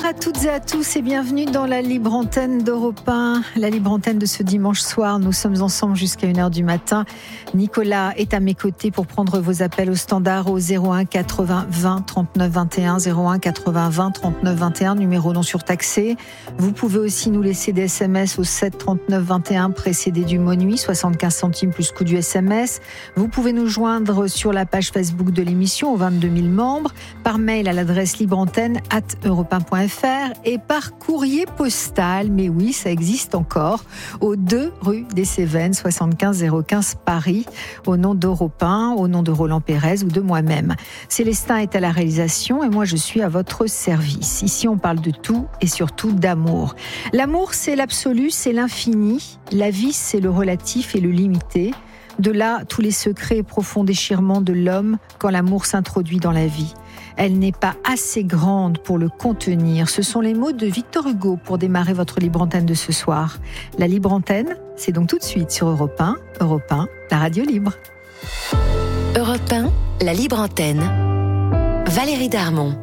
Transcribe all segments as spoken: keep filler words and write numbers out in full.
à toutes et à tous et bienvenue dans la libre antenne d'Europe un. La libre antenne de ce dimanche soir, nous sommes ensemble jusqu'à une heure du matin. Nicolas est à mes côtés pour prendre vos appels au standard au zéro un quatre-vingts vingt trente-neuf vingt et un, zéro un quatre-vingts vingt trente-neuf vingt et un, numéro non surtaxé. Vous pouvez aussi nous laisser des S M S au sept trente-neuf vingt et un précédé du mot nuit, soixante-quinze centimes plus coût du S M S. Vous pouvez nous joindre sur la page Facebook de l'émission aux vingt-deux mille membres, par mail à l'adresse libreantenne arobase europe un point f r et par courrier postal, mais oui, ça existe encore, au deux rue des Cévennes, soixante-quinze zéro quinze Paris, au nom d'Europe un, au nom de Roland Pérez ou de moi-même. Célestin est à la réalisation et moi je suis à votre service. Ici on parle de tout et surtout d'amour. L'amour c'est l'absolu, c'est l'infini. La vie c'est le relatif et le limité. De là, tous les secrets et profonds déchirements de l'homme quand l'amour s'introduit dans la vie. Elle n'est pas assez grande pour le contenir. Ce sont les mots de Victor Hugo pour démarrer votre libre antenne de ce soir. La libre antenne, c'est donc tout de suite sur Europe un. Europe un, la radio libre. Europe un, la libre antenne. Valérie Darmon.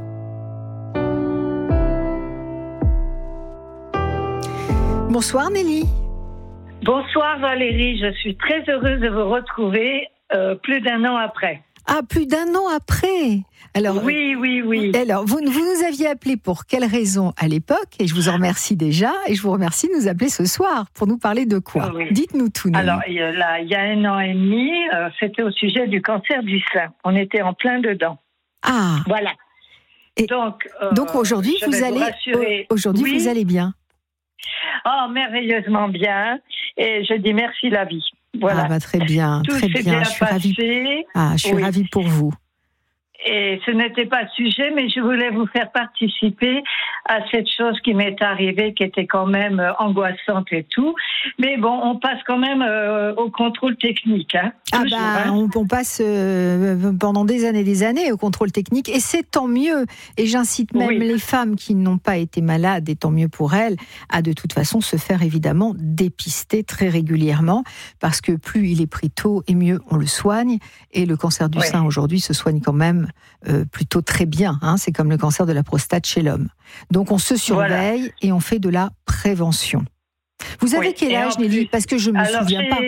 Bonsoir Nelly. Bonsoir Valérie, je suis très heureuse de vous retrouver euh, plus d'un an après. Ah, plus d'un an après. Alors, oui, oui, oui. Alors, vous, vous nous aviez appelé pour quelle raison à l'époque? Et je vous en remercie déjà. Et je vous remercie de nous appeler ce soir pour nous parler de quoi? Oui. Dites-nous tout. Nelly. Alors, il y, a, là, il y a un an et demi, euh, c'était au sujet du cancer du sein. On était en plein dedans. Ah. Voilà. Et donc, euh, donc aujourd'hui, vous allez, vous aujourd'hui oui. vous allez bien. Oh, merveilleusement bien. Et je dis merci la vie. Voilà. Ah bah très bien, Tout très s'est bien. bien je suis passé. ravie. Ah, je suis oui. ravie pour vous. Et ce n'était pas le sujet, mais je voulais vous faire participer à cette chose qui m'est arrivée, qui était quand même angoissante et tout. Mais bon, on passe quand même euh, au contrôle technique. Hein, ah toujours, bah, hein. on, on passe euh, pendant des années et des années au contrôle technique, et c'est tant mieux. Et j'incite même oui. les femmes qui n'ont pas été malades, et tant mieux pour elles, à de toute façon se faire évidemment dépister très régulièrement, parce que plus il est pris tôt, et mieux on le soigne. Et le cancer du oui. sein aujourd'hui se soigne quand même Euh, plutôt très bien, hein, c'est comme le cancer de la prostate chez l'homme. Donc on se surveille voilà. et on fait de la prévention. Vous avez oui. quel âge, Nelly? Parce que je ne me Alors, souviens j'ai... pas.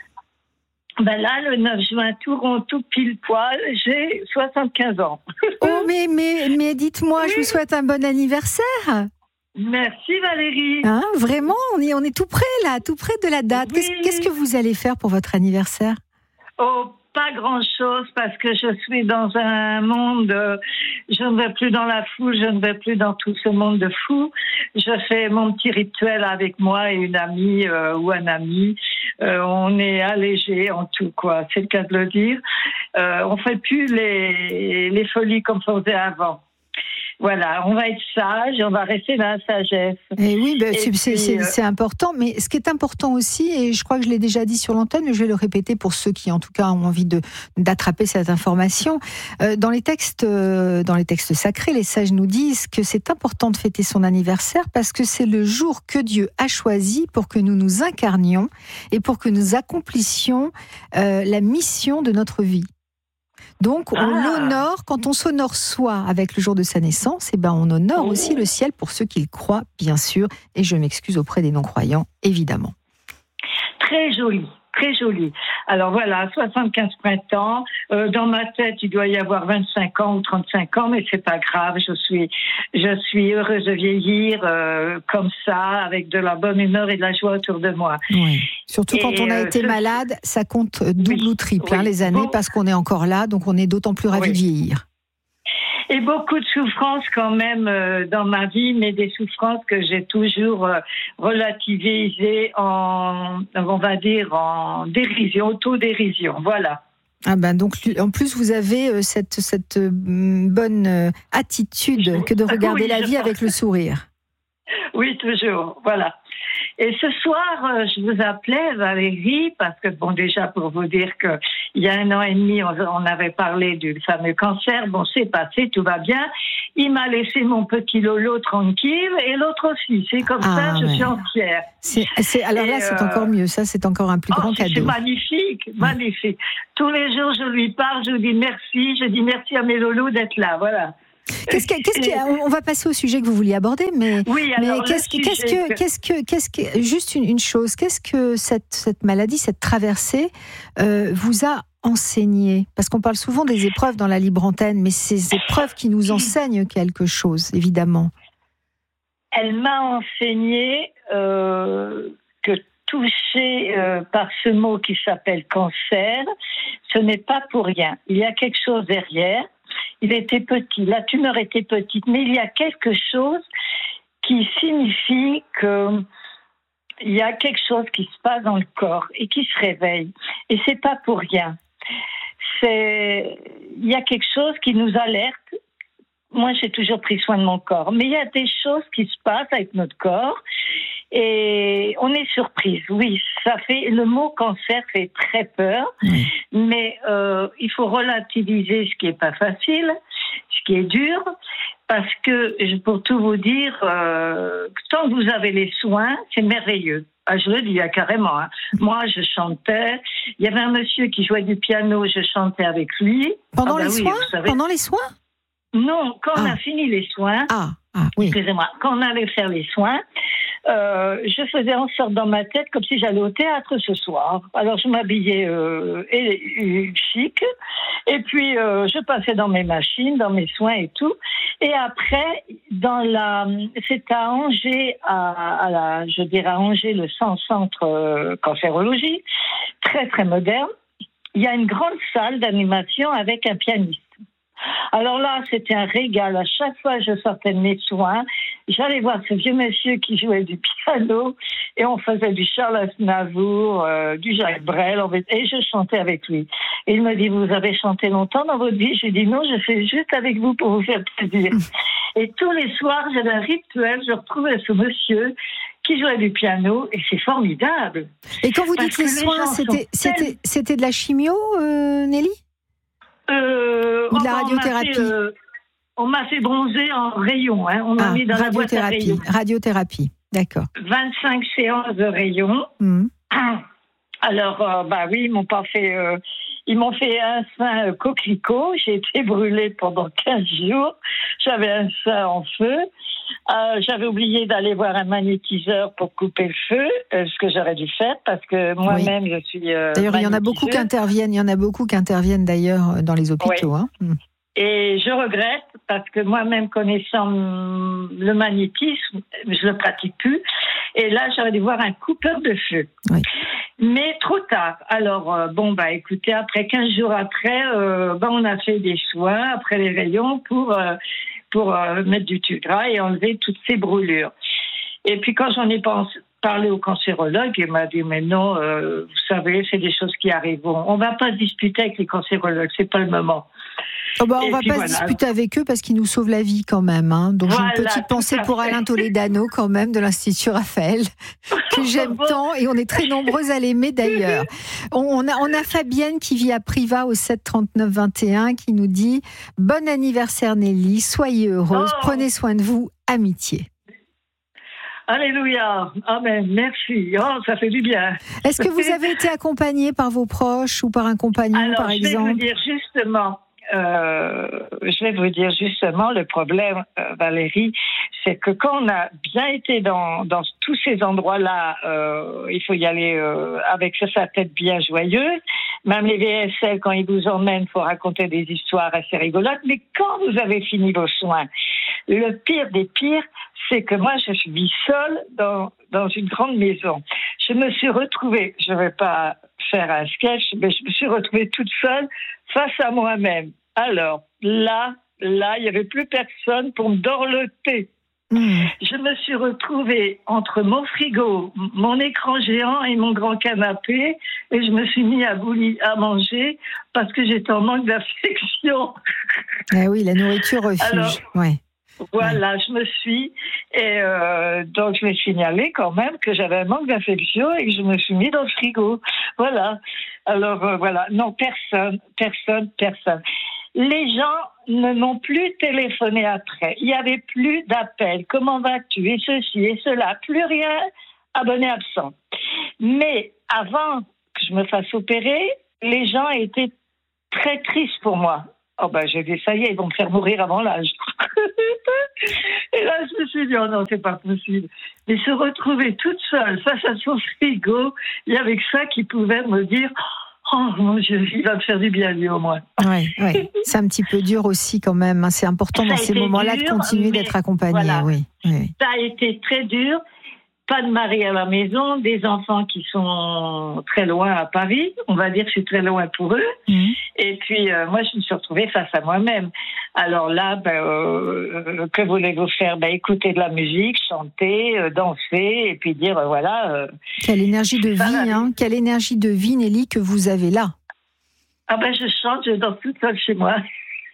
Ben là, le neuf juin, tout rond, tout pile poil, j'ai soixante-quinze ans. Oh, mais, mais, mais dites-moi, oui. je vous souhaite un bon anniversaire. Merci Valérie. Hein, vraiment, on est, on est tout près là, tout près de la date. Oui. Qu'est-ce, qu'est-ce que vous allez faire pour votre anniversaire? Oh, pas grand-chose, parce que je suis dans un monde, euh, je ne vais plus dans la foule, je ne vais plus dans tout ce monde de fous. Je fais mon petit rituel avec moi et une amie euh, ou un ami. Euh, on est allégé en tout, quoi. C'est le cas de le dire. Euh, on fait plus les, les folies comme on faisait avant. Voilà, on va être sage, on va rester dans la sagesse. Et oui, ben, et c'est, puis, c'est, c'est, euh... c'est important. Mais ce qui est important aussi, et je crois que je l'ai déjà dit sur l'antenne, mais je vais le répéter pour ceux qui, en tout cas, ont envie de, d'attraper cette information. Euh, dans les textes, euh, dans les textes sacrés, les sages nous disent que c'est important de fêter son anniversaire parce que c'est le jour que Dieu a choisi pour que nous nous incarnions et pour que nous accomplissions euh, la mission de notre vie. Donc, on ah. l'honore, quand on s'honore soi avec le jour de sa naissance, eh ben, on honore oh. aussi le ciel pour ceux qui le croient, bien sûr. Et je m'excuse auprès des non-croyants, évidemment. Très joli, très joli. Alors voilà, soixante-quinze printemps. Euh, dans ma tête, il doit y avoir vingt-cinq ans ou trente-cinq ans, mais c'est pas grave. Je suis, je suis heureuse de vieillir euh, comme ça, avec de la bonne humeur et de la joie autour de moi. Oui. Surtout et quand on a euh, été ce... malade, ça compte double oui, ou triple oui. hein, les années, bon. parce qu'on est encore là, donc on est d'autant plus ravis oui. de vieillir. Et beaucoup de souffrances quand même euh, dans ma vie, mais des souffrances que j'ai toujours euh, relativisées en, on va dire, en dérision, autodérision, voilà. Ah ben donc en plus vous avez cette, cette bonne attitude que de regarder oui, la vie pense. Avec le sourire. Oui, toujours, voilà. Et ce soir, je vous appelais Valérie, parce que, bon, déjà pour vous dire qu'il y a un an et demi, on, on avait parlé du fameux cancer. Bon, c'est passé, tout va bien. Il m'a laissé mon petit Lolo tranquille, et l'autre aussi. C'est comme ah, ça, je ouais. suis entière. C'est, c'est, alors et là, c'est euh, encore mieux. Ça, c'est encore un plus oh, grand c'est, cadeau. C'est magnifique, magnifique. Tous les jours, je lui parle, je lui dis merci. Je dis merci à mes Lolos d'être là, voilà. Qu'est-ce que, qu'est-ce qui, on va passer au sujet que vous vouliez aborder, mais, oui, alors, mais qu'est-ce, qu'est-ce que, que... qu'est-ce que, qu'est-ce que, juste une, une chose, qu'est-ce que cette, cette maladie, cette traversée, euh, vous a enseigné? Parce qu'on parle souvent des épreuves dans la libre antenne, mais ces épreuves qui nous enseignent quelque chose, évidemment. Elle m'a enseigné euh, que touché euh, par ce mot qui s'appelle cancer, ce n'est pas pour rien. Il y a quelque chose derrière. Il était petit, la tumeur était petite, mais il y a quelque chose qui signifie que il y a quelque chose qui se passe dans le corps et qui se réveille. Et c'est pas pour rien. C'est, il y a quelque chose qui nous alerte. Moi, j'ai toujours pris soin de mon corps, mais il y a des choses qui se passent avec notre corps et on est surprise. Oui, ça fait, le mot cancer fait très peur, mmh. mais euh, il faut relativiser ce qui est pas facile, ce qui est dur, parce que, pour tout vous dire, euh, tant que vous avez les soins, c'est merveilleux. Ah, je le dis ah, carrément. Hein. Moi, je chantais. Il y avait un monsieur qui jouait du piano, je chantais avec lui. Pendant ah, les bah, soins oui, savez... Pendant les soins Non, quand ah. on a fini les soins, ah. Ah, oui. excusez-moi, quand on allait faire les soins, euh, je faisais en sorte dans ma tête comme si j'allais au théâtre ce soir. Alors je m'habillais euh, et, et, chic, et puis euh, je passais dans mes machines, dans mes soins et tout. Et après, dans la, c'est à Angers, à, à la, je dirais à Angers, le centre euh, cancérologie, très très moderne. Il y a une grande salle d'animation avec un pianiste. Alors là, c'était un régal. À chaque fois que je sortais de mes soins, j'allais voir ce vieux monsieur qui jouait du piano et on faisait du Charles Aznavour, euh, du Jacques Brel, et je chantais avec lui. Et il me dit, vous avez chanté longtemps dans votre vie? Je lui dis, non, je fais juste avec vous pour vous faire plaisir. Et tous les soirs, j'avais un rituel, je retrouvais ce monsieur qui jouait du piano, et c'est formidable. Et quand vous dites les soins, c'était, c'était, c'était de la chimio, euh, Nelly? Euh, Ou de la radiothérapie? On m'a fait, euh, on m'a fait bronzer en rayon. Hein. On m'a ah, mis dans la boîte à rayons. Radiothérapie, d'accord. vingt-cinq séances de rayons. Mmh. Alors, euh, bah oui, ils m'ont pas fait... Euh, ils m'ont fait un sein euh, coquelicot. J'ai été brûlée pendant quinze jours. J'avais un sein en feu. Euh, j'avais oublié d'aller voir un magnétiseur pour couper le feu, euh, ce que j'aurais dû faire parce que moi-même oui. je suis. Euh, d'ailleurs, il y en a beaucoup qui interviennent. Il y en a beaucoup qui interviennent d'ailleurs dans les hôpitaux. Oui. Hein. Et je regrette parce que moi-même connaissant le magnétisme, je le pratique plus. Et là, j'aurais dû voir un coupeur de feu. Oui. Mais trop tard. Alors, euh, bon, bah, écoutez, après quinze jours après, euh, bah, on a fait des soins après les rayons pour, euh, pour euh, mettre du tube gras et enlever toutes ces brûlures. Et puis, quand j'en ai pensé, parlé au cancérologue, il m'a dit, mais non, euh, vous savez, c'est des choses qui arrivent. On ne va pas se disputer avec les cancérologues, c'est pas le moment. Oh bah, on ne va pas voilà. se disputer avec eux parce qu'ils nous sauvent la vie quand même. Hein. Donc voilà, j'ai une petite pensée pour Alain Toledano quand même de l'Institut Raphaël que j'aime bon. tant et on est très nombreuses à l'aimer d'ailleurs. On, on, a, on a Fabienne qui vit à Privas au sept trente-neuf vingt et un qui nous dit « Bon anniversaire Nelly, soyez heureuse, oh. prenez soin de vous, amitié ». Alléluia, amen, merci, oh, ça fait du bien. Est-ce que vous avez été accompagnée par vos proches ou par un compagnon Alors, par exemple? Je vais vous dire justement... Euh, je vais vous dire justement le problème, euh, Valérie, c'est que quand on a bien été dans, dans tous ces endroits-là, euh, il faut y aller euh, avec sa tête bien joyeuse. Même les V S L, quand ils vous emmènent, il faut raconter des histoires assez rigolotes. Mais quand vous avez fini vos soins, le pire des pires, c'est que moi, je vis seule dans, dans une grande maison. Je me suis retrouvée, je ne vais pas faire un sketch, mais je me suis retrouvée toute seule face à moi-même. Alors, là, là, il n'y avait plus personne pour me dorloter. Mmh. Je me suis retrouvée entre mon frigo, mon écran géant et mon grand canapé, et je me suis mis à, bouillir, à manger parce que j'étais en manque d'affection. Ah oui, la nourriture refuge. Alors, ouais. Voilà, ouais. je me suis... Et euh, donc, je m'ai signalé quand même que j'avais un manque d'affection et que je me suis mis dans le frigo. Voilà. Alors, euh, voilà. Non, personne, personne, personne. Les gens ne m'ont plus téléphoné après. Il n'y avait plus d'appels. Comment vas-tu? Et ceci et cela. Plus rien. Abonné absent. Mais avant que je me fasse opérer, les gens étaient très tristes pour moi. Oh ben j'ai dit ça y est, ils vont me faire mourir avant l'âge. Et là je me suis dit oh non c'est pas possible. Mais se retrouver toute seule face à son frigo, il y avait que ça qui pouvait me dire oh mon Dieu, il va me faire du bien lui au moins. Oui, oui. C'est un petit peu dur aussi quand même. C'est important ça dans ces moments-là dur, de continuer d'être accompagné. Voilà. Oui, oui. Ça a été très dur. Pas de mari à la maison, des enfants qui sont très loin à Paris. On va dire que je suis très loin pour eux. Mmh. Et puis, euh, moi, je me suis retrouvée face à moi-même. Alors là, ben, euh, que voulez-vous faire? Ben, écouter de la musique, chanter, euh, danser, et puis dire, euh, voilà... Euh, Quelle énergie de vie, hein? Quelle énergie de vie, Nelly, que vous avez là. Ah ben, je chante, je danse toute seule chez moi.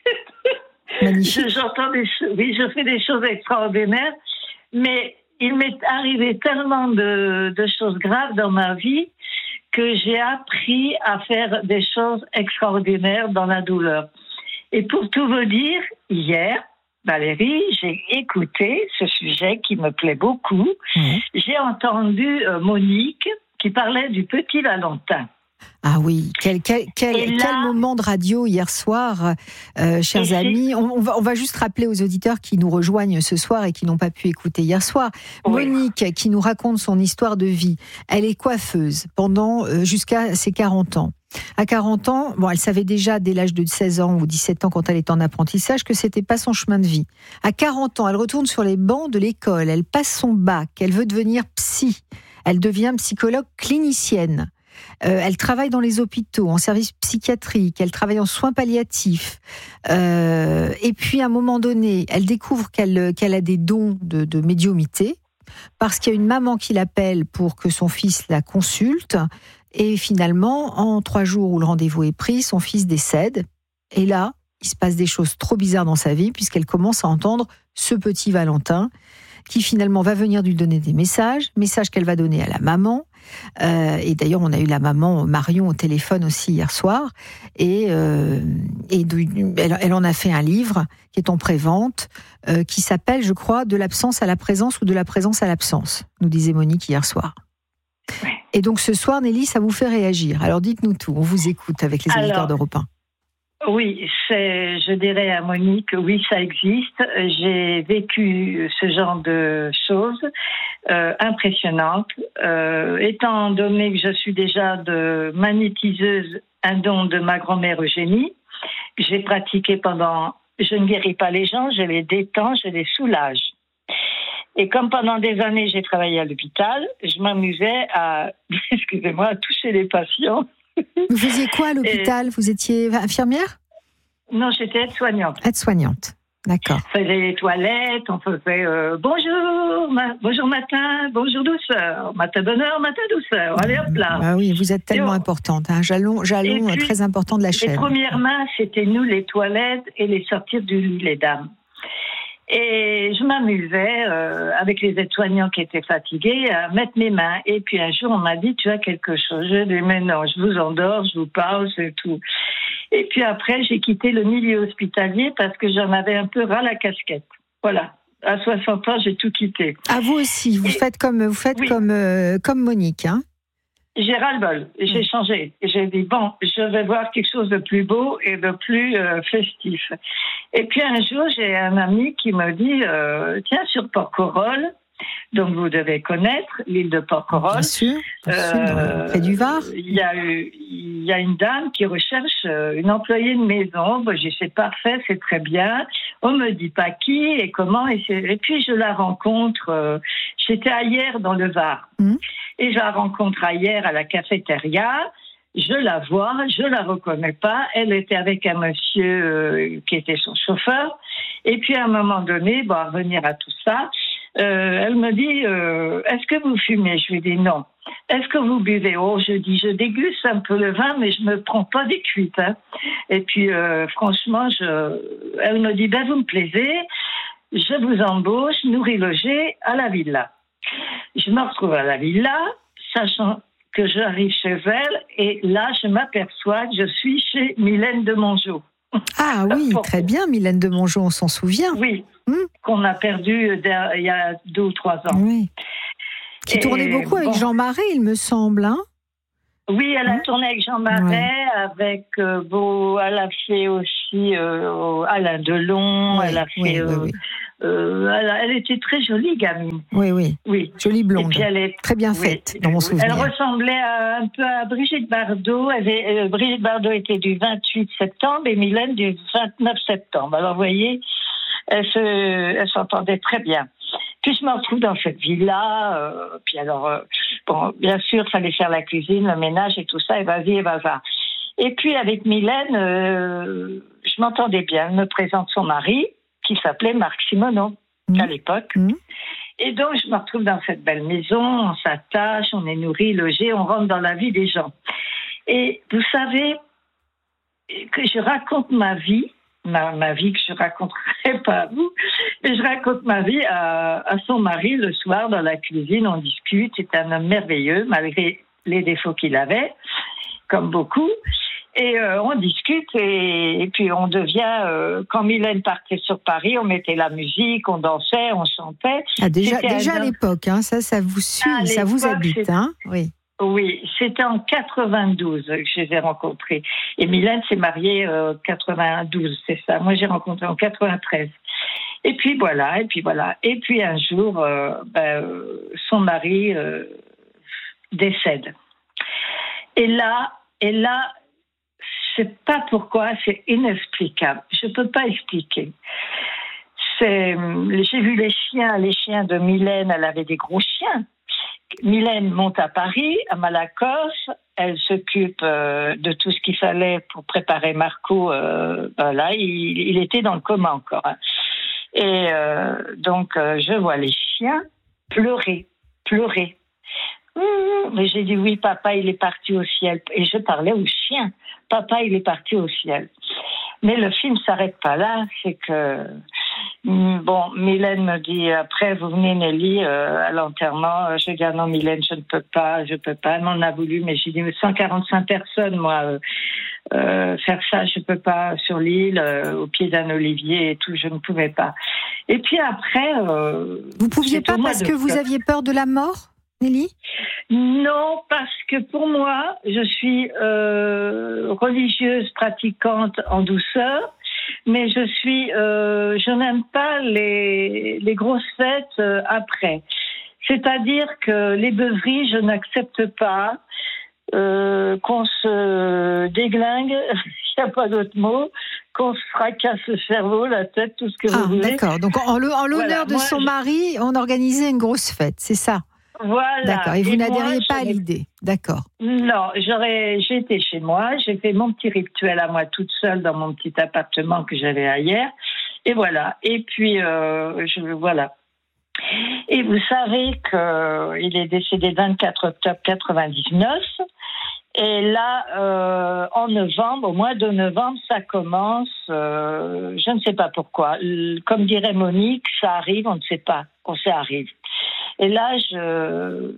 Magnifique. J'entends des choses, oui, je fais des choses extraordinaires, mais... Il m'est arrivé tellement de, de choses graves dans ma vie que j'ai appris à faire des choses extraordinaires dans la douleur. Et pour tout vous dire, hier, Valérie, j'ai écouté ce sujet qui me plaît beaucoup. Mmh. J'ai entendu euh, Monique qui parlait du petit Valentin. Ah oui, quel, quel, quel, là, quel moment de radio hier soir, euh, chers amis. On, on, va, on va juste rappeler aux auditeurs qui nous rejoignent ce soir et qui n'ont pas pu écouter hier soir. Oui. Monique, qui nous raconte son histoire de vie. Elle est coiffeuse pendant euh, jusqu'à ses quarante ans. À quarante ans, bon, elle savait déjà dès l'âge de seize ans ou dix-sept ans, quand elle était en apprentissage, que c'était pas son chemin de vie. À quarante ans, elle retourne sur les bancs de l'école, elle passe son bac, elle veut devenir psy, elle devient psychologue clinicienne. Euh, elle travaille dans les hôpitaux, en service psychiatrique, elle travaille en soins palliatifs. Euh, et puis, à un moment donné, elle découvre qu'elle, qu'elle a des dons de, de médiumité, parce qu'il y a une maman qui l'appelle pour que son fils la consulte. Et finalement, en trois jours où le rendez-vous est pris, son fils décède. Et là, il se passe des choses trop bizarres dans sa vie, puisqu'elle commence à entendre ce petit Valentin, qui finalement va venir lui donner des messages, messages qu'elle va donner à la maman. Euh, et d'ailleurs, on a eu la maman Marion au téléphone aussi hier soir. Et, euh, et de, elle, elle en a fait un livre qui est en prévente, euh, qui s'appelle, je crois, De l'absence à la présence ou de la présence à l'absence, nous disait Monique hier soir. Et donc ce soir, Nelly, ça vous fait réagir. Alors dites-nous tout, on vous écoute avec les auditeurs d'Europe un. Oui, c'est, je dirais à Monique, oui, ça existe. J'ai vécu ce genre de choses euh, impressionnantes. Euh, étant donné que je suis déjà de magnétiseuse, un don de ma grand-mère Eugénie, j'ai pratiqué pendant... Je ne guéris pas les gens, je les détends, je les soulage. Et comme pendant des années, j'ai travaillé à l'hôpital, je m'amusais à, excusez-moi, à toucher les patients. Vous faisiez quoi à l'hôpital ? Et... Vous étiez infirmière ? Non, j'étais aide-soignante. Aide-soignante, d'accord. On faisait les toilettes, on faisait euh, bonjour, ma... bonjour matin, bonjour douceur, matin bonheur, matin douceur. Allez hop là. Ah oui, vous êtes tellement on... importante, un jalon, jalon puis, très important de la chaîne. Les premières mains, c'était nous les toilettes et les sortir du lit, les dames. Et je m'amusais euh, avec les aides-soignants qui étaient fatigués à mettre mes mains. Et puis un jour, on m'a dit, tu as quelque chose. Je dis, mais non, je vous endors, je vous parle, c'est tout. Et puis après, j'ai quitté le milieu hospitalier parce que j'en avais un peu ras la casquette. Voilà. À soixante ans, j'ai tout quitté. Ah, vous aussi, vous Et, faites comme, vous faites oui. comme, euh, comme Monique, hein? J'ai ras-le-bol. J'ai mmh. changé. J'ai dit, bon, je vais voir quelque chose de plus beau et de plus euh, festif. Et puis un jour, j'ai un ami qui me dit, euh, tiens, sur Porquerolles, donc vous devez connaître l'île de Porquerolles. Bien sûr, bien sûr, près du Var. Il y a eu, il y a une dame qui recherche une employée de maison. Bon, j'ai dit, c'est parfait, c'est très bien. On me dit pas qui et comment. Et, et puis je la rencontre. Euh, j'étais à Hyères dans le Var. Mmh. Et je la rencontre à Hyères à la cafétéria. Je la vois, je la reconnais pas. Elle était avec un monsieur euh, qui était son chauffeur. Et puis à un moment donné, bon, à revenir à tout ça, euh, elle me dit euh, est-ce que vous fumez? Je lui dis non. Est-ce que vous buvez? Oh, je dis je déguste un peu le vin, mais je me prends pas des cuites. Hein. Et puis euh, franchement, je... elle me dit ben vous me plaisez, je vous embauche, nourris logé à la villa. Je me retrouve à la villa, sachant que j'arrive chez elle, et là, je m'aperçois que je suis chez Mylène de Mongeau. Ah oui, très bien, Mylène de Mongeau, on s'en souvient. Oui, mmh. qu'on a perdu il y a deux ou trois ans. Oui. Qui et tournait beaucoup avec bon. Jean Marais, il me semble, hein ? Oui, elle a Hein tourné avec Jean Marais, ouais. avec euh, Beau, elle a fait aussi euh, Alain Delon, ouais, elle a fait. Ouais, euh, ouais, ouais. Euh, elle, a, elle était très jolie, gamine. Oui, oui. Oui. Jolie blonde. Et puis elle est très bien oui, faite, dans mon souvenir. Elle ressemblait à, un peu à Brigitte Bardot. Elle est, euh, Brigitte Bardot était du vingt-huit septembre et Mylène du vingt-neuf septembre. Alors, vous voyez, elle, se, elle s'entendait très bien. Puis je me retrouve dans cette villa. Euh, puis alors, euh, bon, bien sûr, il fallait faire la cuisine, le ménage et tout ça. Et vas-y, et vas-y. Et puis avec Mylène, euh, je m'entendais bien. Elle me présente son mari, qui s'appelait Marc Simoneau, mmh. à l'époque. Mmh. Et donc, je me retrouve dans cette belle maison, on s'attache, on est nourri, logé, on rentre dans la vie des gens. Et vous savez que je raconte ma vie, ma, ma vie que je ne raconterai pas à vous, et je raconte ma vie à, à son mari le soir dans la cuisine, on discute, c'est un homme merveilleux, malgré les défauts qu'il avait, comme beaucoup. Et euh, on discute et, et puis on devient, euh, quand Mylène partait sur Paris, on mettait la musique, on dansait, on chantait. Ah, déjà déjà un... à l'époque, hein, ça, ça vous suit, ah, ça vous habite. Hein, oui. Oui, c'était en quatre-vingt-douze que je les ai rencontrés. Et Mylène s'est mariée en euh, quatre-vingt-douze, c'est ça. Moi, j'ai rencontré en quatre-vingt-treize. Et puis voilà, et puis voilà. Et puis un jour, euh, ben, son mari euh, décède. Et là, et là, je ne sais pas pourquoi, c'est inexplicable. Je ne peux pas expliquer. C'est, j'ai vu les chiens, les chiens de Mylène, elle avait des gros chiens. Mylène monte à Paris, à Malakoff, elle s'occupe euh, de tout ce qu'il fallait pour préparer Marco. Euh, ben là, il, il était dans le coma encore. Hein. Et euh, donc, euh, je vois les chiens pleurer, pleurer. Mais j'ai dit oui, papa, il est parti au ciel. Et je parlais aux chiens. Papa, il est parti au ciel. Mais le film ne s'arrête pas là. C'est que, bon, Mylène me dit, après, vous venez, Nelly, euh, à l'enterrement. Je dis, ah non, Mylène, je ne peux pas, je ne peux pas. Elle m'en a voulu, mais j'ai dit, cent quarante-cinq personnes, moi, euh, euh, faire ça, je ne peux pas, sur l'île, euh, au pied d'un olivier et tout, je ne pouvais pas. Et puis après... Euh, vous ne pouviez pas parce que vous aviez peur de la mort, Nelly ? Non, parce que pour moi, je suis euh, religieuse, pratiquante en douceur, mais je suis, euh, je n'aime pas les, les grosses fêtes euh, après. C'est-à-dire que les beuveries, je n'accepte pas. Euh, qu'on se déglingue, il n'y a pas d'autre mot, qu'on se fracasse le cerveau, la tête, tout ce que ah, vous voulez. D'accord, donc en, en l'honneur voilà, de moi, son je... mari, on organisait une grosse fête, c'est ça ? Voilà. D'accord, et vous et n'adhériez moi, pas à l'idée, d'accord. Non, j'aurais, j'étais chez moi, j'ai fait mon petit rituel à moi toute seule dans mon petit appartement que j'avais ailleurs, et voilà, et puis, euh, je, voilà. Et vous savez qu'il est décédé le vingt-quatre octobre quatre-vingt-dix-neuf, et là, euh, en novembre, au mois de novembre, ça commence, euh, je ne sais pas pourquoi, comme dirait Monique, ça arrive, on ne sait pas, on sait arrive. Et là, je,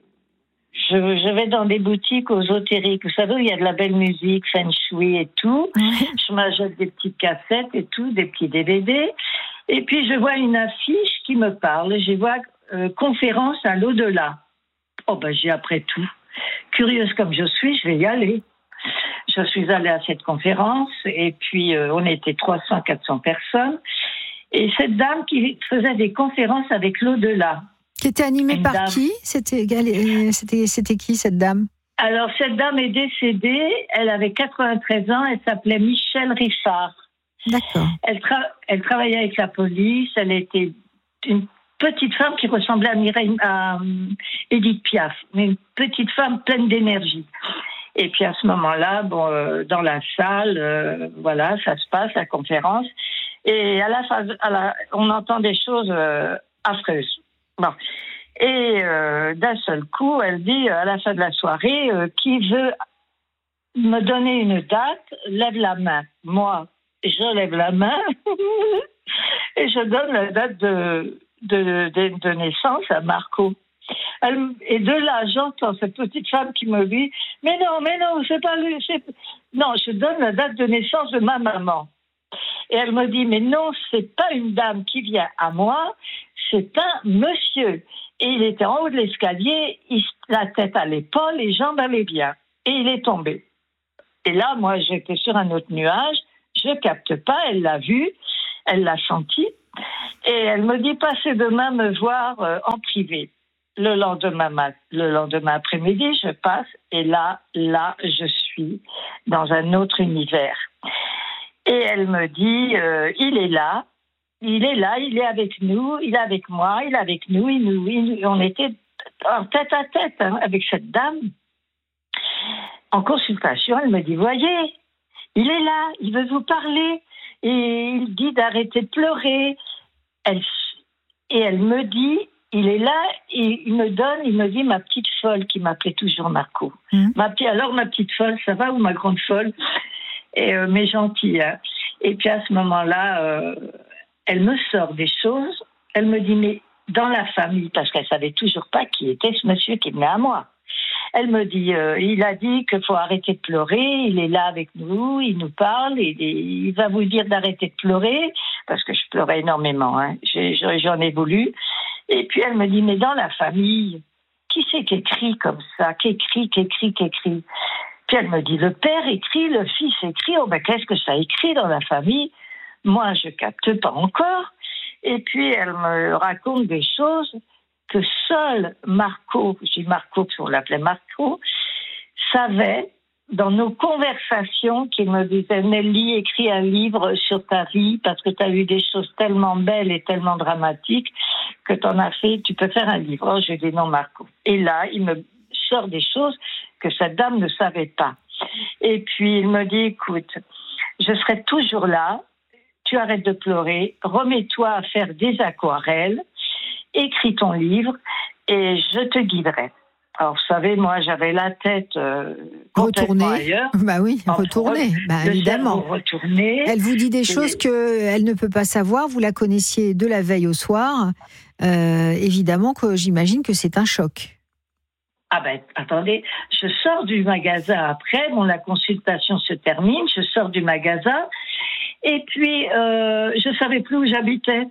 je, je vais dans des boutiques ésotériques. Vous savez, où il y a de la belle musique, feng shui et tout. Je m'achète des petites cassettes et tout, des petits D V D. Et puis, je vois une affiche qui me parle. Je vois euh, conférence à l'au-delà. Oh, ben, j'ai après tout. Curieuse comme je suis, je vais y aller. Je suis allée à cette conférence et puis euh, on était trois cents, quatre cents personnes. Et cette dame qui faisait des conférences avec l'au-delà. Qui était animée Une par dame. Qui c'était, c'était, c'était qui cette dame ? Alors cette dame est décédée, elle avait quatre-vingt-treize ans, elle s'appelait Michèle Richard. D'accord. Elle, tra- elle travaillait avec la police, elle était une petite femme qui ressemblait à, Mireille, à um, Edith Piaf, mais une petite femme pleine d'énergie. Et puis à ce moment-là, bon, euh, dans la salle, euh, voilà, ça se passe, la conférence, et à la fin, à la, on entend des choses euh, affreuses. Bon. Et euh, d'un seul coup, elle dit à la fin de la soirée, euh, qui veut me donner une date, lève la main. Moi, je lève la main et je donne la date de, de, de, de naissance à Marco. Elle, et de là, j'entends cette petite femme qui me dit « Mais non, mais non, c'est pas lui. C'est... » Non, je donne la date de naissance de ma maman. Et elle me dit « Mais non, c'est pas une dame qui vient à moi, c'est un monsieur. » Et il était en haut de l'escalier, il, la tête à l'épaule, les jambes allaient bien. et il est tombé. Et là, moi, j'étais sur un autre nuage, je capte pas, elle l'a vu, elle l'a senti, et elle me dit, passez demain me voir euh, en privé. Le lendemain, le lendemain après-midi, je passe, et là, là, je suis dans un autre univers. Et elle me dit, euh, il est là, il est là, il est avec nous, il est avec moi, il est avec nous, il nous, il, on était en tête à tête hein, avec cette dame. En consultation, elle me dit, voyez, il est là, il veut vous parler, et il dit d'arrêter de pleurer. Elle, et elle me dit, il est là, et il me donne, il me dit, ma petite folle, qui m'appelait toujours Marco. Mmh. Ma, alors, ma petite folle, ça va, ou ma grande folle, et, euh, mais gentille. Hein. Et puis à ce moment-là, euh, elle me sort des choses, elle me dit, mais dans la famille, parce qu'elle savait toujours pas qui était ce monsieur qui venait à moi. Elle me dit, euh, il a dit qu'il faut arrêter de pleurer, il est là avec nous, il nous parle, et, et il va vous dire d'arrêter de pleurer, parce que je pleurais énormément, hein. J'ai, j'en ai voulu. Et puis elle me dit, mais dans la famille, qui c'est qui écrit comme ça, qui écrit, qui écrit, qui écrit? Puis elle me dit, le père écrit, le fils écrit, oh ben qu'est-ce que ça écrit dans la famille? Moi, je capte pas encore. Et puis elle me raconte des choses que seul Marco, je dis Marco, parce qu'on l'appelait Marco, savait dans nos conversations qu'il me disait, Nelly, écris un livre sur ta vie parce que tu as eu des choses tellement belles et tellement dramatiques que tu en as fait, tu peux faire un livre. Oh, je dis non, Marco. Et là, il me sort des choses que cette dame ne savait pas. Et puis il me dit, écoute, je serai toujours là, tu arrêtes de pleurer, remets-toi à faire des aquarelles, écris ton livre et je te guiderai. Alors, vous savez, moi, j'avais la tête euh, complètement ailleurs. Bah oui, retournée, bah, évidemment. Retourné. Elle vous dit des et... choses qu'elle ne peut pas savoir. Vous la connaissiez de la veille au soir. Euh, évidemment que j'imagine que c'est un choc. Ah ben, attendez, je sors du magasin après, bon, la consultation se termine, je sors du magasin et puis euh, je ne savais plus où j'habitais.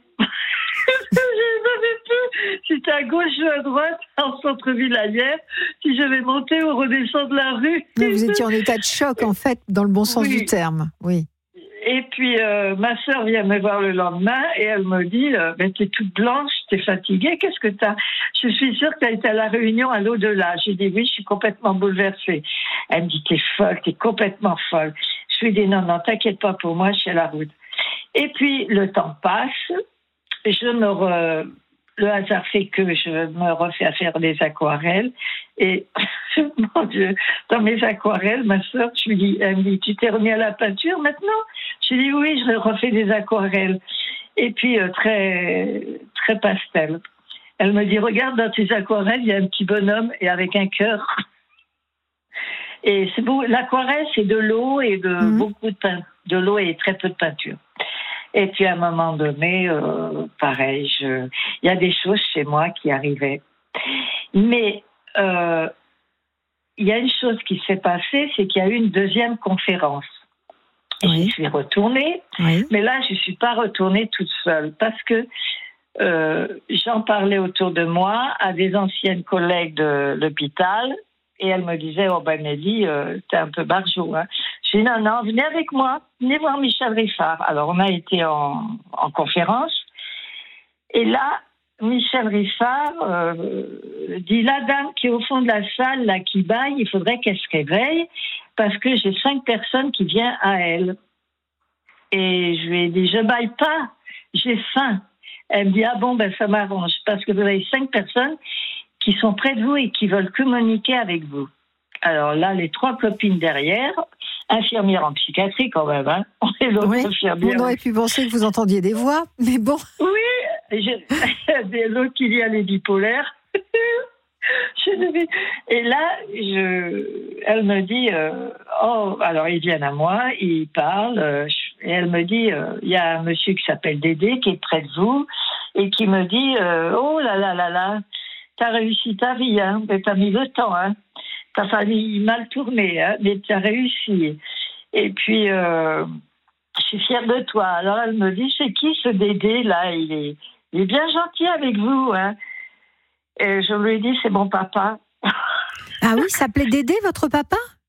Je ne savais plus si c'était à gauche ou à droite, en centre-ville ailleurs, si je vais monter ou redescendre la rue. Mais vous étiez en état de choc, en fait, dans le bon sens oui. du terme. Oui. Et puis, euh, ma sœur vient me voir le lendemain et elle me dit euh, ben, « T'es toute blanche, t'es fatiguée, qu'est-ce que t'as ?» Je suis sûre que t'as été à la réunion à l'au-delà. J'ai dit « Oui, je suis complètement bouleversée. » Elle me dit « T'es folle, t'es complètement folle. » Je lui dis « Non, non, t'inquiète pas pour moi, je suis à la route. » Et puis, le temps passe. Je me re... Le hasard fait que je me refais à faire des aquarelles. Et, mon Dieu, dans mes aquarelles, ma sœur, je lui dis, elle me dit, tu t'es remis à la peinture maintenant? Je lui dis, oui, je refais des aquarelles. Et puis, euh, très, très pastel. Elle me dit, regarde, dans tes aquarelles, il y a un petit bonhomme et avec un cœur. Et c'est beau. L'aquarelle, c'est de l'eau et de mmh. beaucoup de peinture. De l'eau et très peu de peinture. Et puis à un moment donné, euh, pareil, je... il y a des choses chez moi qui arrivaient. Mais euh, il y a une chose qui s'est passée, c'est qu'il y a eu une deuxième conférence. Et oui. Je suis retournée, oui. mais là je ne suis pas retournée toute seule parce que euh, j'en parlais autour de moi à des anciennes collègues de l'hôpital et elles me disaient « Oh ben Nelly, euh, t'es un peu barjot, hein ». J'ai dit non, non, venez avec moi, venez voir Michel Riffard. Alors, on a été en, en conférence. Et là, Michel Riffard euh, dit, la dame qui est au fond de la salle, là, qui baille, il faudrait qu'elle se réveille parce que j'ai cinq personnes qui viennent à elle. Et je lui ai dit, je baille pas, j'ai faim. Elle me dit, ah bon, ben ça m'arrange parce que vous avez cinq personnes qui sont près de vous et qui veulent communiquer avec vous. Alors là, les trois copines derrière, infirmière en psychiatrie quand même, hein. Et l'autre oui, infirmière. On aurait pu penser que vous entendiez des voix, mais bon. Oui, je, l'autre qui dit elle est bipolaire. Et là, je, elle me dit, euh, oh, alors ils viennent à moi, ils parlent, euh, et elle me dit, il euh, y a un monsieur qui s'appelle Dédé qui est près de vous et qui me dit, euh, oh là là là là, t'as réussi ta vie, hein, mais t'as mis le temps, hein. T'as failli mal tourner, hein, mais tu as réussi. Et puis, euh, je suis fière de toi. Alors, elle me dit, c'est qui ce Dédé, là? Il est, il est bien gentil avec vous, hein. Et je lui ai dit, c'est mon papa. Ah oui, il s'appelait Dédé, votre papa?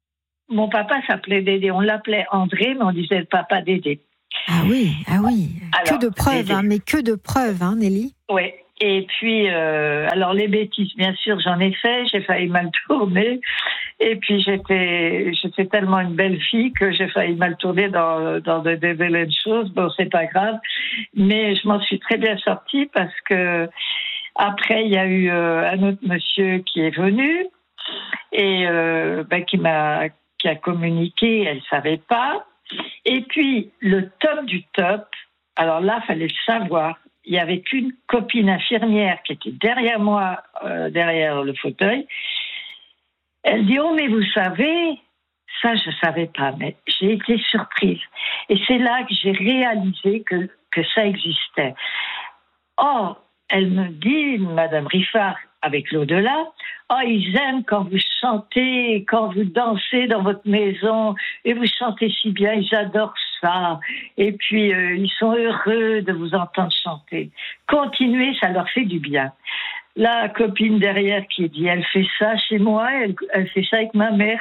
mon papa s'appelait Dédé. On l'appelait André, mais on disait le papa Dédé. Ah oui, ah oui. Alors, que de preuves, hein, mais que de preuves, hein, Nelly. Oui. Et puis, euh, alors les bêtises, bien sûr, j'en ai fait. J'ai failli mal tourner. Et puis, j'étais, j'étais tellement une belle fille que j'ai failli mal tourner dans, dans de, de belles choses. Bon, c'est pas grave. Mais je m'en suis très bien sortie parce que après, il y a eu euh, un autre monsieur qui est venu et euh, ben, qui m'a, qui a communiqué. Elle savait pas. Et puis, le top du top. Alors là, fallait le savoir. Il n'y avait qu'une copine infirmière qui était derrière moi, euh, derrière le fauteuil. Elle dit « Oh, mais vous savez, ça, je ne savais pas, mais j'ai été surprise. » Et c'est là que j'ai réalisé que, que ça existait. Oh, elle me dit, Madame Riffard, avec l'au-delà, « Oh, ils aiment quand vous chantez, quand vous dansez dans votre maison, et vous chantez si bien, ils adorent ça. Et puis, euh, ils sont heureux de vous entendre chanter. Continuez, ça leur fait du bien. » La copine derrière qui dit « Elle fait ça chez moi, elle, elle fait ça avec ma mère. »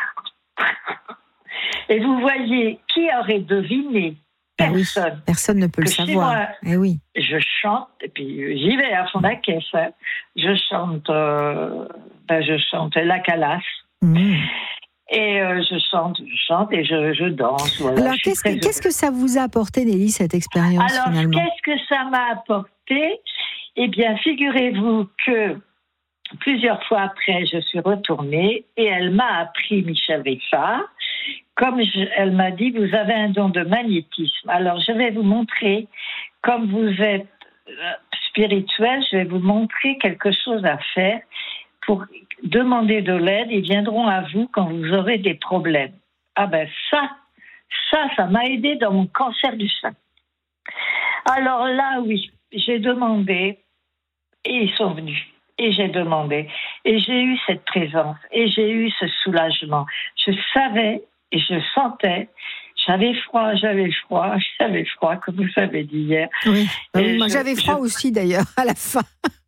Et vous voyez, qui aurait deviné? Personne. Oui, personne ne peut le savoir. Moi, eh oui. Je chante, et puis j'y vais à fond la caisse. Hein. Je chante, euh, ben je chante la calasse. Mmh. Et euh, je chante, je chante et je, je danse. Voilà. Alors, qu'est-ce que, qu'est-ce que ça vous a apporté, Nelly, cette expérience, Alors, finalement? qu'est-ce que ça m'a apporté? Eh bien, figurez-vous que plusieurs fois après, je suis retournée et elle m'a appris Michel Riffard. Comme je, elle m'a dit, vous avez un don de magnétisme. Alors, je vais vous montrer, comme vous êtes spirituel, je vais vous montrer quelque chose à faire pour demander de l'aide. Ils viendront à vous quand vous aurez des problèmes. Ah ben ça, ça, ça m'a aidé dans mon cancer du sein. Alors là, oui, j'ai demandé et ils sont venus. Et j'ai demandé. Et j'ai eu cette présence. Et j'ai eu ce soulagement. Je savais et je sentais. J'avais froid, j'avais froid, j'avais froid, comme vous avez dit hier. Oui, oui moi je, j'avais froid je... aussi d'ailleurs, à la fin.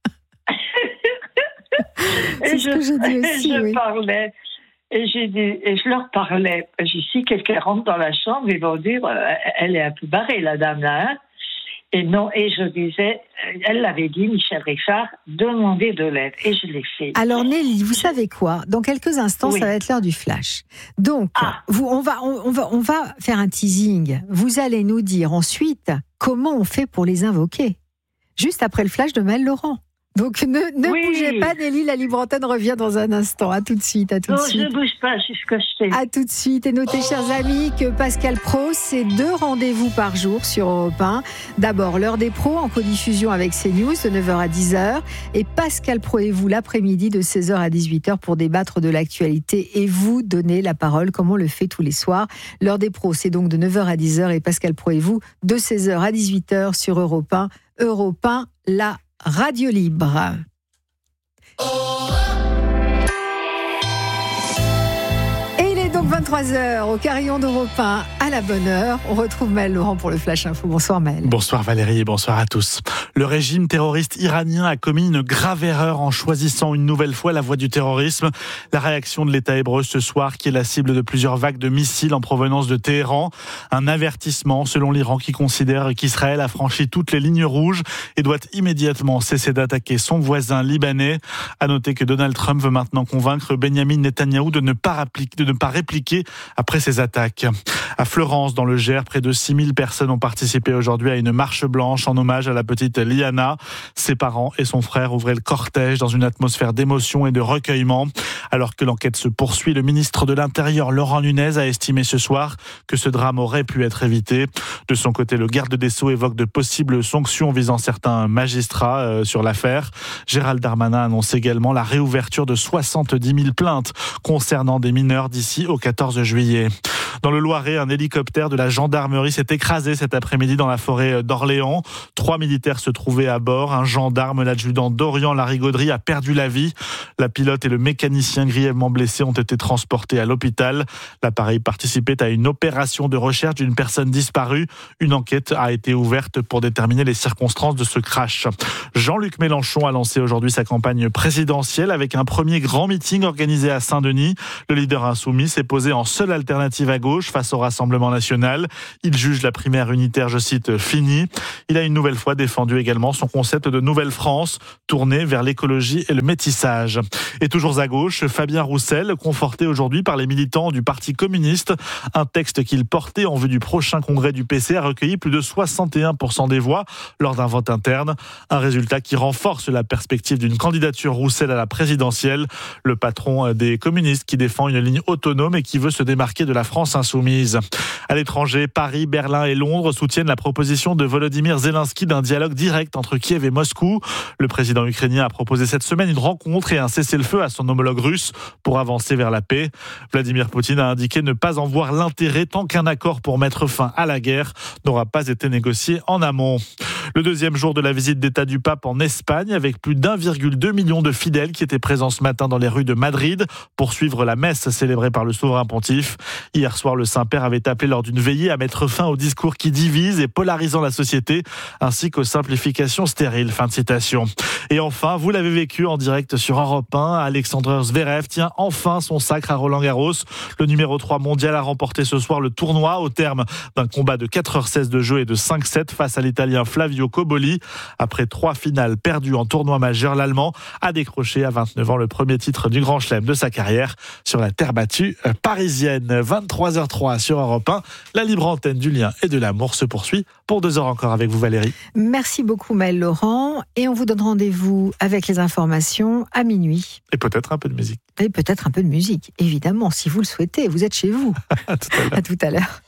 C'est et ce je, que j'ai dit aussi, et je oui. parlais. Et, j'ai dit, et je leur parlais. J'ai dit, si quelqu'un rentre dans la chambre, ils vont dire, elle est un peu barrée, la dame là, hein. Et non, et je disais, elle l'avait dit, Michel Riffard, demandez de l'aide. Et je l'ai fait. Alors Nelly, vous savez quoi? Dans quelques instants, oui. Ça va être l'heure du flash. Donc, ah. vous, on, va, on, on, va, on va faire un teasing. Vous allez nous dire ensuite comment on fait pour les invoquer. Juste après le flash de Maëlle Laurent. Donc ne, ne oui. bougez pas, Nelly, la libre antenne revient dans un instant. À tout de suite, à tout non, de suite. Je ne bouge pas, c'est ce que je fais. À tout de suite. Et notez, chers amis, que Pascal Praud, c'est deux rendez-vous par jour sur Europe un. D'abord, l'heure des pros en codiffusion avec CNews de neuf heures à dix heures. Et Pascal Praud et vous l'après-midi de seize heures à dix-huit heures pour débattre de l'actualité et vous donner la parole comme on le fait tous les soirs. L'heure des pros, c'est donc de neuf heures à dix heures et Pascal Praud et vous de seize heures à dix-huit heures sur Europe un. Europe un, la radio libre. Et il est donc vingt-trois heures au carillon d'Europe un à la bonne heure. On retrouve Maëlle Laurent pour le Flash Info. Bonsoir Maëlle. Bonsoir Valérie et bonsoir à tous. Le régime terroriste iranien a commis une grave erreur en choisissant une nouvelle fois la voie du terrorisme. La réaction de l'État hébreu ce soir qui est la cible de plusieurs vagues de missiles en provenance de Téhéran. Un avertissement selon l'Iran qui considère qu'Israël a franchi toutes les lignes rouges et doit immédiatement cesser d'attaquer son voisin libanais. À noter que Donald Trump veut maintenant convaincre Benyamin Netanyahou de ne pas répliquer, de ne pas répliquer après ces attaques. À Fleurance, dans le Gers, près de six mille personnes ont participé aujourd'hui à une marche blanche en hommage à la petite Liana. Ses parents et son frère ouvraient le cortège dans une atmosphère d'émotion et de recueillement. Alors que l'enquête se poursuit, le ministre de l'Intérieur, Laurent Nunez, a estimé ce soir que ce drame aurait pu être évité. De son côté, le garde des Sceaux évoque de possibles sanctions visant certains magistrats euh, sur l'affaire. Gérald Darmanin annonce également la réouverture de soixante-dix mille plaintes concernant des mineurs d'ici au quatorze juillet. Dans le Loiret, un hélicoptère de la gendarmerie s'est écrasé cet après-midi dans la forêt d'Orléans. Trois militaires se trouvaient à bord. Un gendarme, l'adjudant Dorian Larigauderie, a perdu la vie. La pilote et le mécanicien grièvement blessés ont été transportés à l'hôpital. L'appareil participait à une opération de recherche d'une personne disparue. Une enquête a été ouverte pour déterminer les circonstances de ce crash. Jean-Luc Mélenchon a lancé aujourd'hui sa campagne présidentielle avec un premier grand meeting organisé à Saint-Denis. Le leader insoumis s'est posé en seule alternative à gauche face au Rassemblement national. Il juge la primaire unitaire, je cite, finie. Il a une nouvelle fois défendu également son concept de Nouvelle France, tourné vers l'écologie et le métissage. Et toujours à gauche, Fabien Roussel, conforté aujourd'hui par les militants du Parti communiste. Un texte qu'il portait en vue du prochain congrès du P C a recueilli plus de soixante et un pour cent des voix lors d'un vote interne. Un résultat qui renforce la perspective d'une candidature Roussel à la présidentielle. Le patron des communistes qui défend une ligne autonome et qui veut se démarquer de la France insoumise. À l'étranger, Paris, Berlin et Londres soutiennent la proposition de Volodymyr Zelensky d'un dialogue direct entre Kiev et Moscou. Le président ukrainien a proposé cette semaine une rencontre et un cessez-le-feu à son homologue russe pour avancer vers la paix. Vladimir Poutine a indiqué ne pas en voir l'intérêt tant qu'un accord pour mettre fin à la guerre n'aura pas été négocié en amont. Le deuxième jour de la visite d'État du pape en Espagne, avec plus d'un virgule deux million de fidèles qui étaient présents ce matin dans les rues de Madrid pour suivre la messe célébrée par le souverain pontife. Hier soir, le Saint-Père avait appelé lors d'une veillée à mettre fin aux discours qui divisent et polarisant la société, ainsi qu'aux simplifications stériles. Fin de citation. Et enfin, vous l'avez vécu en direct sur Europe un, Alexander Zverev tient enfin son sacre à Roland-Garros. Le numéro trois mondial a remporté ce soir le tournoi au terme d'un combat de quatre heures seize de jeu et de cinq sept face à l'Italien Flavio Cobolli. Après trois finales perdues en tournoi majeur, l'Allemand a décroché à vingt-neuf ans le premier titre du Grand Chelem de sa carrière sur la terre battue parisienne. vingt-trois heures zéro trois sur Europe un. La libre antenne du lien et de l'amour se poursuit pour deux heures encore avec vous, Valérie. Merci beaucoup, Maël Laurent. Et on vous donne rendez-vous avec les informations à minuit. Et peut-être un peu de musique. Et peut-être un peu de musique, évidemment, si vous le souhaitez. Vous êtes chez vous. À tout à l'heure. À tout à l'heure.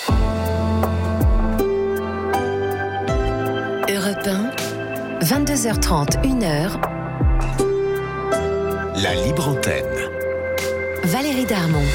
Europe un, vingt-deux heures trente, une heure. La libre antenne. Valérie Darmon.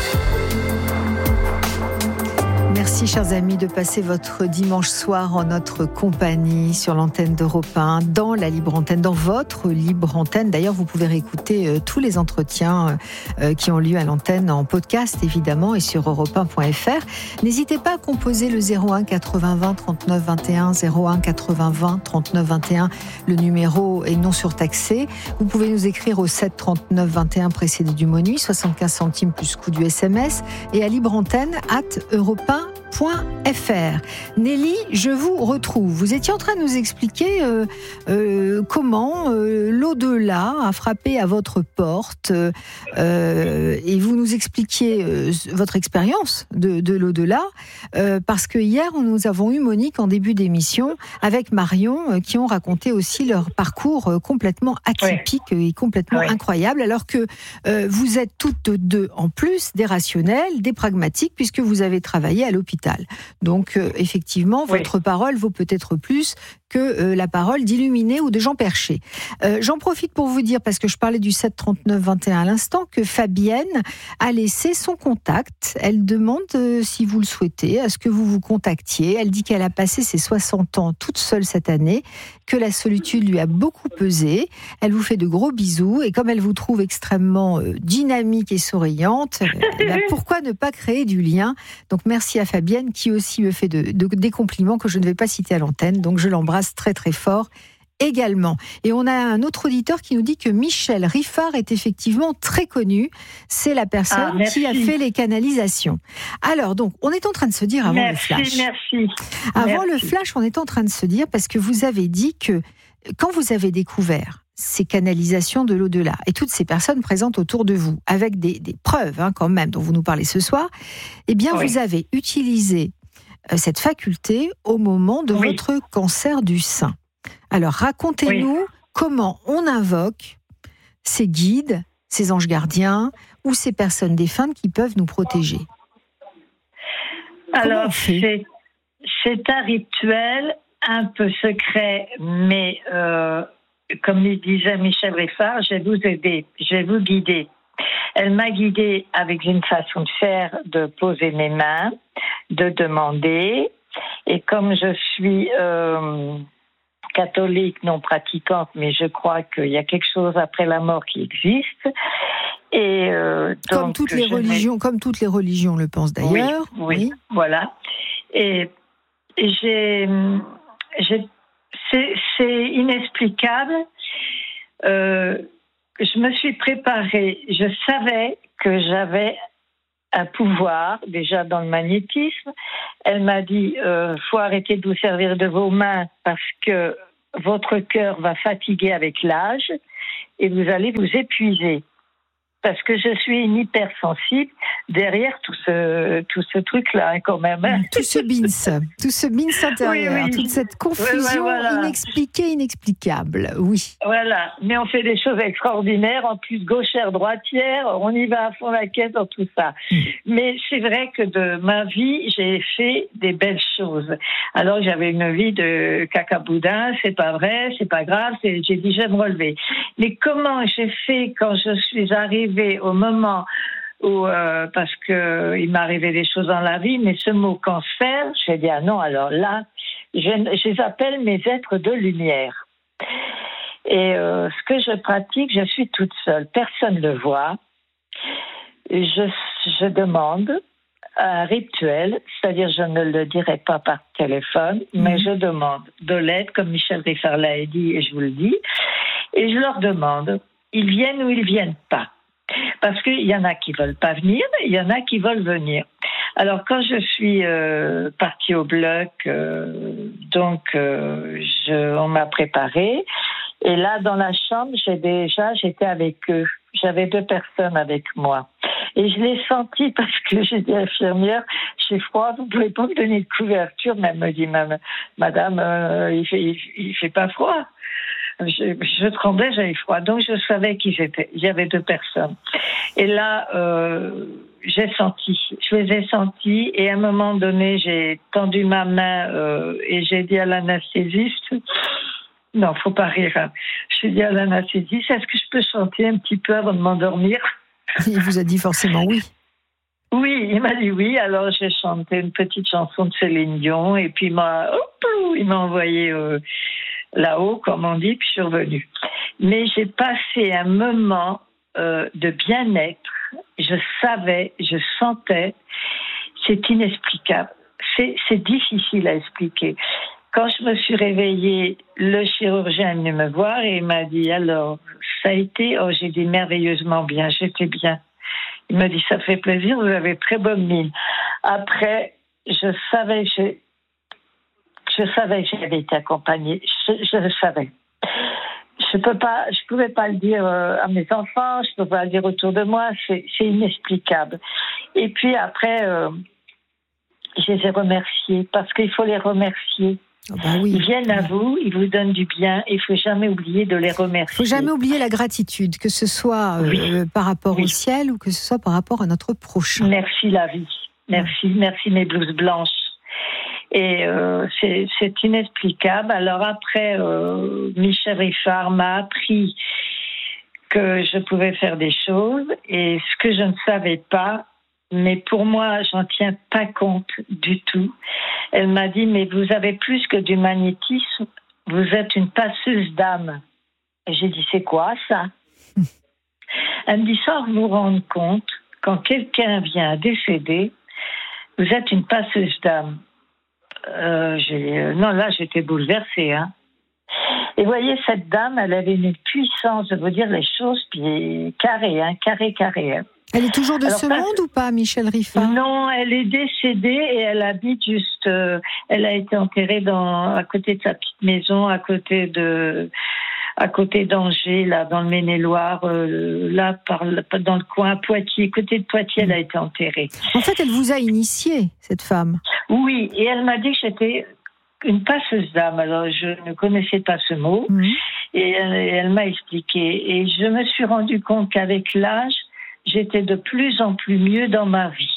Merci, chers amis, de passer votre dimanche soir en notre compagnie sur l'antenne d'Europe un, dans la libre antenne, dans votre libre antenne. D'ailleurs, vous pouvez réécouter euh, tous les entretiens euh, qui ont lieu à l'antenne en podcast, évidemment, et sur europe un point f r. N'hésitez pas à composer le zéro un quatre-vingts vingt trente-neuf vingt et un, zéro un quatre-vingts vingt trente-neuf vingt et un. Le numéro est non surtaxé. Vous pouvez nous écrire au sept trente-neuf vingt et un précédé du mot nuit, soixante-quinze centimes plus coût du S M S, et à libreantenne arobase europe un point f r. Nelly, je vous retrouve. Vous étiez en train de nous expliquer euh, euh, comment euh, l'au-delà a frappé à votre porte euh, et vous nous expliquiez euh, votre expérience de, de l'au-delà euh, parce que hier, nous avons eu Monique en début d'émission avec Marion euh, qui ont raconté aussi leur parcours euh, complètement atypique oui. et complètement oui. incroyable alors que euh, vous êtes toutes deux en plus des rationnels, des pragmatiques puisque vous avez travaillé à l'hôpital. Donc, euh, effectivement, oui. votre parole vaut peut-être plus que euh, la parole d'illuminés ou de gens perchés. Euh, j'en profite pour vous dire, parce que je parlais du sept trente-neuf vingt et un à l'instant, que Fabienne a laissé son contact. Elle demande, euh, si vous le souhaitez, à ce que vous vous contactiez. Elle dit qu'elle a passé ses soixante ans toute seule cette année, que la solitude lui a beaucoup pesé. Elle vous fait de gros bisous, et comme elle vous trouve extrêmement euh, dynamique et souriante, euh, bah, pourquoi ne pas créer du lien ? Donc, merci à Fabienne, qui aussi me fait de, de, des compliments que je ne vais pas citer à l'antenne, donc je l'embrasse très très fort également. Et on a un autre auditeur qui nous dit que Michel Riffard est effectivement très connu. C'est la personne ah, qui a fait les canalisations. Alors donc, on est en train de se dire avant merci, le flash. Merci. Avant merci. le flash, on est en train de se dire parce que vous avez dit que quand vous avez découvert ces canalisations de l'au-delà et toutes ces personnes présentes autour de vous, avec des, des preuves hein, quand même dont vous nous parlez ce soir, eh bien oui. vous avez utilisé cette faculté au moment de oui. votre cancer du sein. Alors, racontez-nous oui. comment on invoque ces guides, ces anges gardiens ou ces personnes défuntes qui peuvent nous protéger. Alors, c'est, c'est un rituel un peu secret, mais euh, comme le disait Michel Riffard, je vais vous aider, je vais vous guider. Elle m'a guidée avec une façon de faire, de poser mes mains, de demander. Et comme je suis euh, catholique, non pratiquante, mais je crois qu'il y a quelque chose après la mort qui existe. Et euh, donc, comme toutes les religions, n'ai... comme toutes les religions le pensent d'ailleurs. Oui, oui, oui. Voilà. Et, et j'ai, j'ai, c'est, c'est inexplicable. Euh, je me suis préparée. Je savais que j'avais un pouvoir déjà dans le magnétisme. Elle m'a dit euh, faut arrêter de vous servir de vos mains parce que votre cœur va fatiguer avec l'âge et vous allez vous épuiser. Parce que je suis une hypersensible derrière tout ce, tout ce truc-là, hein, quand même. Hein. Tout ce bins, tout ce bins intérieur, oui, oui. Toute cette confusion ouais, ouais, voilà. inexpliquée, inexplicable, oui. Voilà, mais on fait des choses extraordinaires, en plus gauchère, droitière, on y va à fond la caisse dans tout ça. Mmh. Mais c'est vrai que de ma vie, j'ai fait des belles choses. Alors j'avais une vie de cacaboudin, c'est pas vrai, c'est pas grave, c'est, j'ai dit je vais me relever. Mais comment j'ai fait quand je suis arrivée au moment où, euh, parce que il m'est arrivé des choses dans la vie, mais ce mot cancer, j'ai dit ah non, alors là, je, je les appelle mes êtres de lumière. Et euh, ce que je pratique, je suis toute seule, personne ne le voit. Je, je demande un rituel, c'est-à-dire je ne le dirai pas par téléphone, mmh. mais je demande de l'aide, comme Michel Richard l'a dit, et je vous le dis, et je leur demande, ils viennent ou ils viennent pas. Parce qu'il y en a qui veulent pas venir, il y en a qui veulent venir. Alors quand je suis euh, partie au bloc, euh, donc euh, je, on m'a préparée. Et là, dans la chambre, j'ai déjà, j'étais avec eux. J'avais deux personnes avec moi. Et je l'ai senti parce que j'ai dit à l'infirmière, j'ai froid, vous pouvez pas me donner de couverture. Mais elle me dit, madame, euh, il fait, il, il fait pas froid. Je, je tremblais, j'avais froid. Donc, je savais qui j'étais. Il y avait deux personnes. Et là, euh, j'ai senti. Je les ai sentis. Et à un moment donné, j'ai tendu ma main euh, et j'ai dit à l'anesthésiste, non, faut pas rire. Hein. J'ai dit à l'anesthésiste, est-ce que je peux chanter un petit peu avant de m'endormir? Il vous a dit forcément oui. Oui, il m'a dit oui. Alors, j'ai chanté une petite chanson de Céline Dion. Et puis, il m'a, hop, il m'a envoyé... Euh, là-haut, comme on dit, puis je suis revenue. Mais j'ai passé un moment euh, de bien-être. Je savais, je sentais. C'est inexplicable. C'est, c'est difficile à expliquer. Quand je me suis réveillée, le chirurgien est venu me voir et il m'a dit, alors, ça a été, oh, j'ai dit merveilleusement bien, j'étais bien. Il m'a dit, ça fait plaisir, vous avez très bonne mine. Après, je savais, j'ai Je savais que j'avais été accompagnée. Je, je le savais. Je peux pas, je pouvais pas le dire à mes enfants. Je peux pas le dire autour de moi. C'est, c'est inexplicable. Et puis après, euh, je les ai remerciés parce qu'il faut les remercier. Oh bah oui. Ils viennent à vous, ils vous donnent du bien. Il faut jamais oublier de les remercier. Il faut jamais oublier la gratitude, que ce soit euh, oui. par rapport oui. au ciel ou que ce soit par rapport à notre prochain. Merci la vie. Merci, merci mes blouses blanches. Et euh, c'est, c'est inexplicable. Alors après, euh, Michel Richard m'a appris que je pouvais faire des choses et ce que je ne savais pas, mais pour moi, j'en tiens pas compte du tout. Elle m'a dit, mais vous avez plus que du magnétisme, vous êtes une passeuse d'âme. Et j'ai dit, c'est quoi ça? Elle me dit, sans vous rendre compte, quand quelqu'un vient à décéder, vous êtes une passeuse d'âme. Euh, j'ai, euh, non, là, j'étais bouleversée. Hein. Et vous voyez, cette dame, elle avait une puissance de vous dire les choses, puis carré, hein, carré, carré. Hein. Elle est toujours de Alors, ce pas, monde ou pas, Michel Richard? Non, elle est décédée et elle habite juste... Euh, elle a été enterrée dans, à côté de sa petite maison, à côté de... à côté d'Angers, là, dans le Maine-et-Loire, euh, là, par, dans le coin Poitiers, côté de Poitiers, elle a été enterrée. En fait, elle vous a initié, cette femme. Oui, et elle m'a dit que j'étais une passeuse d'âme. Alors, je ne connaissais pas ce mot, mmh. et elle, elle m'a expliqué. Et je me suis rendu compte qu'avec l'âge, j'étais de plus en plus mieux dans ma vie.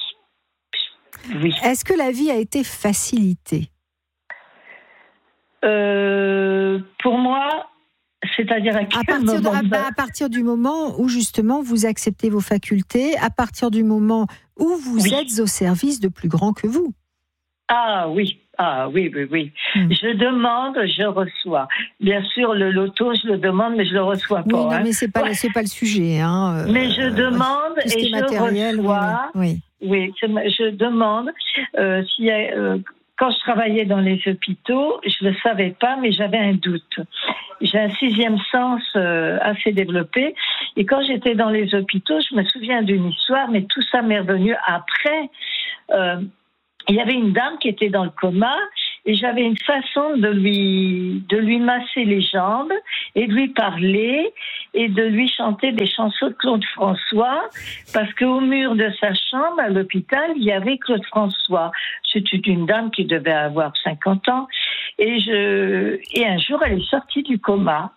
Oui. Est-ce que la vie a été facilitée? euh, Pour moi... C'est-à-dire à quel à partir, moment de, bah, à partir du moment où justement vous acceptez vos facultés, à partir du moment où vous oui. êtes au service de plus grands que vous. Ah oui, ah oui, oui, oui. Mmh. Je demande, je reçois. Bien sûr, le loto, je le demande, mais je le reçois pas. Oui, non, hein. mais c'est pas, ouais. c'est pas le sujet. Hein. Euh, mais je demande ouais. et je matériel, reçois. Oui, oui. oui je, je demande. Euh, s'il y a, euh, quand je travaillais dans les hôpitaux, je le savais pas, mais j'avais un doute. J'ai un sixième sens euh, assez développé. Et quand j'étais dans les hôpitaux, je me souviens d'une histoire, mais tout ça m'est revenu après. Euh, il y avait une dame qui était dans le coma et j'avais une façon de lui, de lui masser les jambes et de lui parler et de lui chanter des chansons de Claude François parce qu'au mur de sa chambre à l'hôpital, il y avait Claude François. C'était une dame qui devait avoir cinquante ans et, je, et un jour, elle est sortie du coma.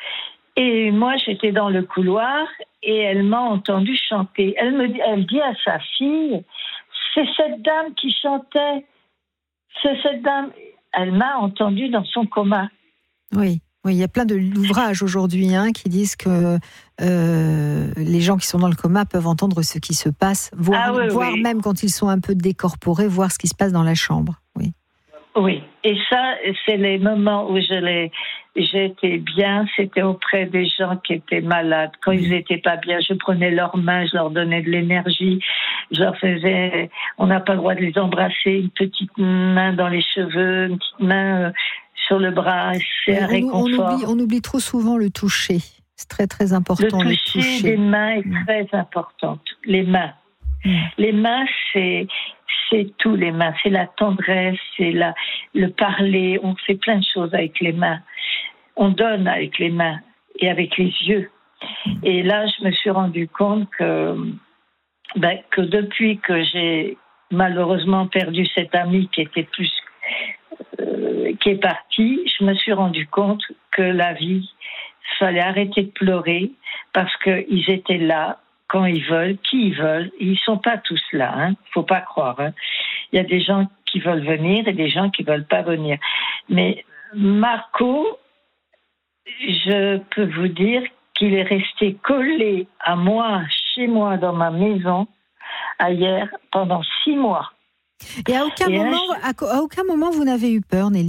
Et moi, j'étais dans le couloir et elle m'a entendu chanter. Elle me dit, elle dit à sa fille, c'est cette dame qui chantait. C'est cette dame. Elle m'a entendu dans son coma. Oui, oui, il y a plein d'ouvrages aujourd'hui hein, qui disent que euh, les gens qui sont dans le coma peuvent entendre ce qui se passe, voire, ah oui, voire oui. même quand ils sont un peu décorporés, voir ce qui se passe dans la chambre. Oui. Oui, et ça, c'est les moments où je l'ai, j'étais bien, c'était auprès des gens qui étaient malades. Quand ils étaient pas bien, je prenais leurs mains, je leur donnais de l'énergie, je leur faisais, on n'a pas le droit de les embrasser, une petite main dans les cheveux, une petite main euh, sur le bras, c'est un on, réconfort. On oublie, on oublie trop souvent le toucher, c'est très très important. Le toucher, le toucher. des mains est mmh. très important, les mains. Mmh. Les mains, c'est... c'est tout, les mains, c'est la tendresse, c'est la, le parler, on fait plein de choses avec les mains. On donne avec les mains et avec les yeux. Et là, je me suis rendu compte que, ben, que depuis que j'ai malheureusement perdu cet ami qui était plus, euh, qui est parti, je me suis rendu compte que la vie, il fallait arrêter de pleurer parce qu'ils étaient là, quand ils veulent, qui ils veulent. Ils ne sont pas tous là, il hein. ne faut pas croire. Hein. Il y a des gens qui veulent venir et des gens qui ne veulent pas venir. Mais Marco, je peux vous dire qu'il est resté collé à moi, chez moi, dans ma maison, ailleurs, pendant six mois. Et à aucun, et moment, je... à, à aucun moment, vous n'avez eu peur, Nelly ?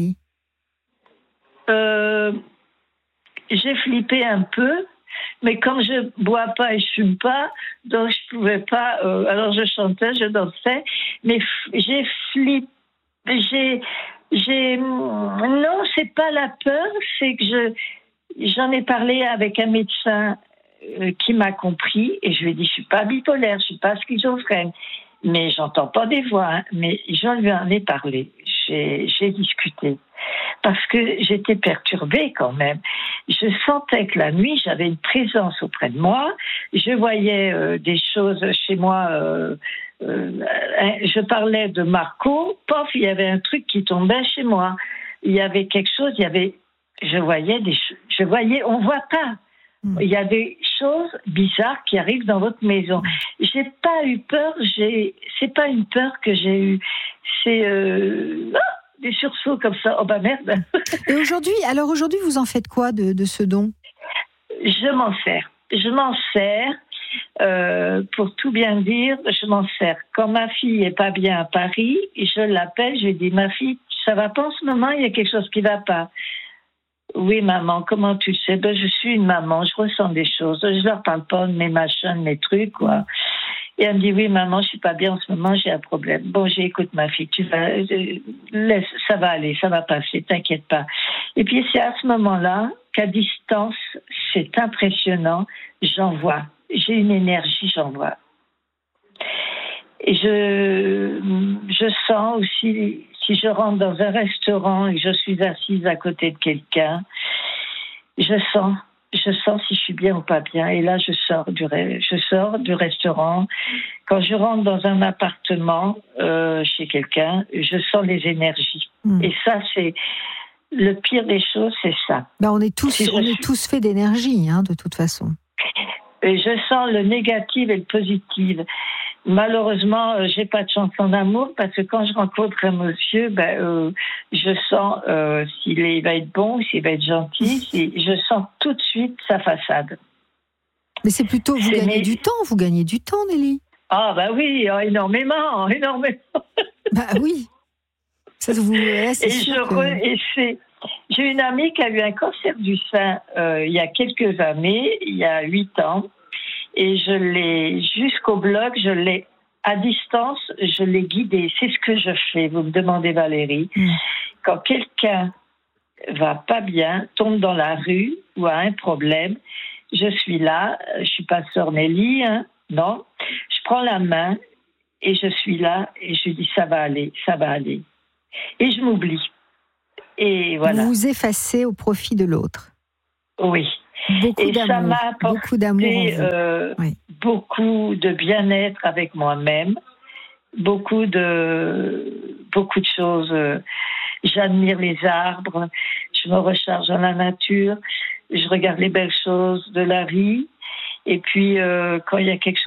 euh, J'ai flippé un peu. Mais comme je bois pas et je fume pas, donc je pouvais pas. Euh, alors je chantais, je dansais, mais f- j'ai flippé, j'ai, j'ai. Non, c'est pas la peur, c'est que je, j'en ai parlé avec un médecin euh, qui m'a compris et je lui ai dit, je suis pas bipolaire, je suis pas schizophrène, mais j'entends pas des voix, hein, mais je lui en ai parlé, j'ai, j'ai discuté. Parce que j'étais perturbée quand même. Je sentais que la nuit, j'avais une présence auprès de moi. Je voyais euh, des choses chez moi. Euh, euh, je parlais de Marco. Pof, il y avait un truc qui tombait chez moi. Il y avait quelque chose. Il y avait. Je voyais des. Je voyais. On voit pas. Il y a des choses bizarres qui arrivent dans votre maison. J'ai pas eu peur. J'ai. C'est pas une peur que j'ai eue. C'est. Euh... Ah des sursauts comme ça, oh bah merde. Et aujourd'hui, alors aujourd'hui, vous en faites quoi de, de ce don ? Je m'en sers. Je m'en sers, euh, pour tout bien dire, je m'en sers. Quand ma fille est pas bien à Paris, je l'appelle, je lui dis, ma fille, ça va pas en ce moment, il y a quelque chose qui va pas. Oui, maman, comment tu sais ? Ben, je suis une maman, je ressens des choses. Je leur parle pas de mes machins, de mes trucs, quoi. Et elle me dit, oui, maman, je suis pas bien en ce moment, j'ai un problème. Bon, j'écoute ma fille, tu vas, euh, laisse, ça va aller, ça va passer, t'inquiète pas. Et puis, c'est à ce moment-là qu'à distance, c'est impressionnant, j'en vois. J'ai une énergie, j'en vois. Et je, je sens aussi, si je rentre dans un restaurant et que je suis assise à côté de quelqu'un, je sens, je sens si je suis bien ou pas bien. Et là, je sors du, je sors du restaurant. Quand je rentre dans un appartement euh, chez quelqu'un, je sens les énergies. Mmh. Et ça, c'est le pire des choses, c'est ça. Ben, on est tous, si on suis... est tous faits d'énergie, hein, de toute façon. Et je sens le négatif et le positif. Malheureusement, euh, j'ai pas de chance en amour parce que quand je rencontre un monsieur, ben, euh, je sens euh, s'il est, il va être bon, s'il va être gentil, si, je sens tout de suite sa façade. Mais c'est plutôt, vous C'est gagnez mes- du temps, vous gagnez du temps, Nelly. Ah bah oui, oh, énormément, énormément. Bah oui. Ça, vous, là, c'est Et sûr je que- re- et c'est, j'ai une amie qui a eu un cancer du sein euh, il y a quelques années, il y a huit ans, et je l'ai jusqu'au blog, je l'ai à distance, je l'ai guidée. C'est ce que je fais. Vous me demandez, Valérie, Mm. quand quelqu'un va pas bien, tombe dans la rue ou a un problème, je suis là. Je suis pas sœur Nelly, hein, non. Je prends la main et je suis là et je dis ça va aller, ça va aller. Et je m'oublie. Et voilà. Vous vous effacez au profit de l'autre. Oui. Beaucoup Et ça d'amour. m'a apporté Beaucoup d'amour en vous. euh, Oui. beaucoup de bien-être avec moi-même, beaucoup de beaucoup de choses. euh, J'admire les arbres, je me recharge dans la nature, je regarde les belles choses de la vie. Et puis, euh, quand il y a quelque chose